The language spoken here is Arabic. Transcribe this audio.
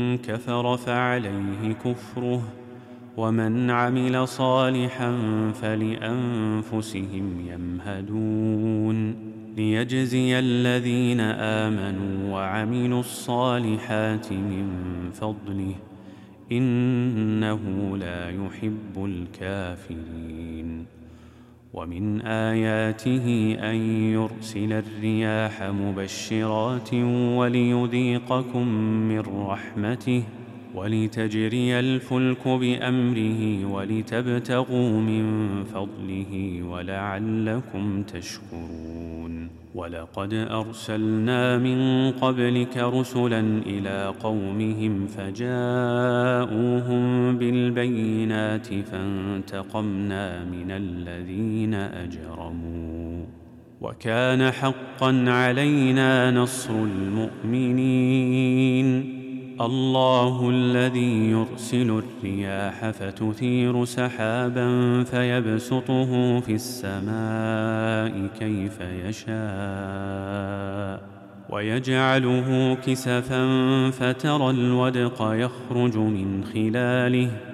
كفر فعليه كفره ومن عمل صالحا فلأنفسهم يمهدون ليجزي الذين آمنوا وعملوا الصالحات من فضله إنه لا يحب الكافرين. ومن آياته أن يرسل الرياح مبشرات وليذيقكم من رحمته ولتجري الفلك بأمره ولتبتغوا من فضله ولعلكم تشكرون. ولقد أرسلنا من قبلك رسلا إلى قومهم فجاءوهم بالبينات فانتقمنا من الذين أجرموا وكان حقا علينا نصر المؤمنين. الله الذي يرسل الرياح فتثير سحابا فيبسطه في السماء كيف يشاء ويجعله كسفا فترى الودق يخرج من خلاله